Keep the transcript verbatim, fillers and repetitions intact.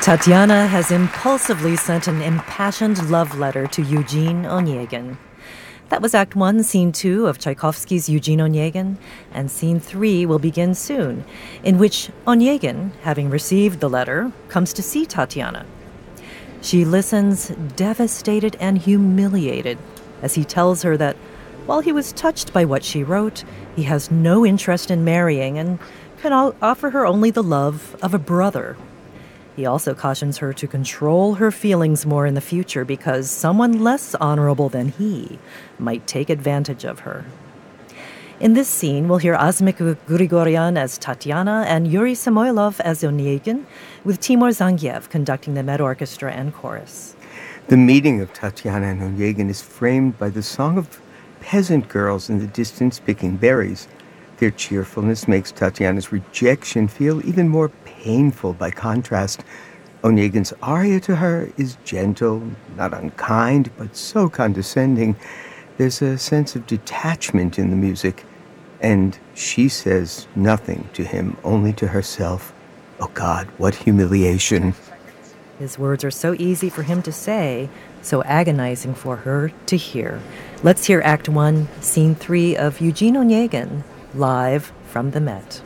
Tatiana has impulsively sent an impassioned love letter to Eugene Onegin. That was Act One, Scene Two of Tchaikovsky's Eugene Onegin, and Scene Three will begin soon, in which Onegin, having received the letter, comes to see Tatiana. She listens, devastated and humiliated, as he tells her that while he was touched by what she wrote, he has no interest in marrying and can offer her only the love of a brother. He also cautions her to control her feelings more in the future because someone less honorable than he might take advantage of her. In this scene, we'll hear Asmik Grigoryan as Tatiana and Yuri Samoylov as Onegin, with Timur Zangiev conducting the Met Orchestra and chorus. The meeting of Tatiana and Onegin is framed by the song of peasant girls in the distance picking berries. Their cheerfulness makes Tatiana's rejection feel even more painful by contrast. Onegin's aria to her is gentle, not unkind, but so condescending. There's a sense of detachment in the music, and she says nothing to him, only to herself. Oh God, what humiliation. His words are so easy for him to say, so agonizing for her to hear. Let's hear Act One, Scene Three of Eugene Onegin, live from the Met.